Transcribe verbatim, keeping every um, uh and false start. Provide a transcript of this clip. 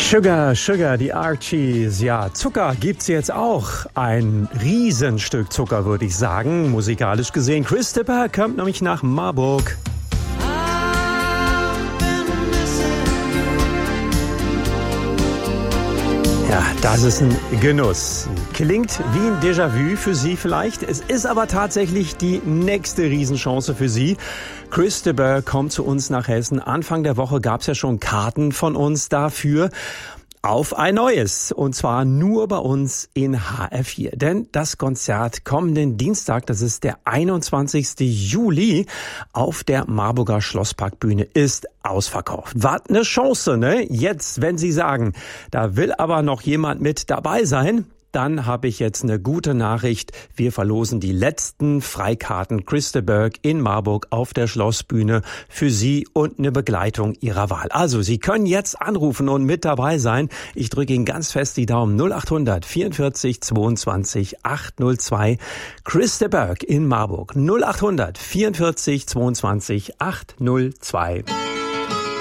Sugar, Sugar, die Archies. Ja, Zucker gibt's jetzt auch. Ein Riesenstück Zucker, würde ich sagen. Musikalisch gesehen. Chris Stipper kommt nämlich nach Marburg. Ja, das ist ein Genuss. Klingt wie ein Déjà-vu für Sie vielleicht. Es ist aber tatsächlich die nächste Riesenchance für Sie. Chris de Burgh kommt zu uns nach Hessen. Anfang der Woche gab es ja schon Karten von uns dafür. Auf ein neues. Und zwar nur bei uns in H R vier. Denn das Konzert kommenden Dienstag, das ist der einundzwanzigsten Juli, auf der Marburger Schlossparkbühne ist ausverkauft. Was eine Chance, ne? Jetzt, wenn Sie sagen, da will aber noch jemand mit dabei sein, dann habe ich jetzt eine gute Nachricht. Wir verlosen die letzten Freikarten Chris de Burgh in Marburg auf der Schlossbühne für Sie und eine Begleitung Ihrer Wahl. Also, Sie können jetzt anrufen und mit dabei sein. Ich drücke Ihnen ganz fest die Daumen. null acht hundert vierundvierzig zweiundzwanzig achthundertzwei. Chris de Burgh in Marburg. null acht hundert vierundvierzig zweiundzwanzig achthundertzwei.